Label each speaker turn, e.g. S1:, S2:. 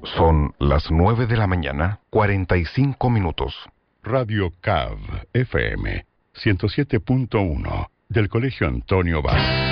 S1: Son las 9 de la mañana, 45 minutos.
S2: Radio CAV FM 107.1 del Colegio Antonio Vaz.